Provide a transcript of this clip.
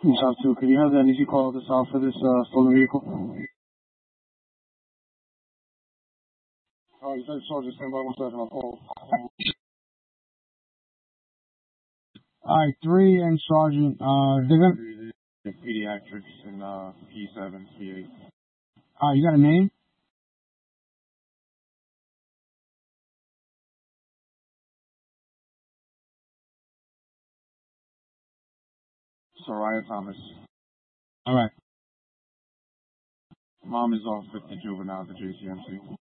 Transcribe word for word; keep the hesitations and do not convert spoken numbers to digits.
South two, could you have the N E C call this out for this uh, stolen vehicle? Alright, you said Sergeant, stand by one second, I'll call. Alright, three and Sergeant, uh, they're gonna... Pediatrics and, uh, P seven, P eight. Alright, you got a name? Soraya Thomas. Alright. Mom is off with the juvenile at the J C M C.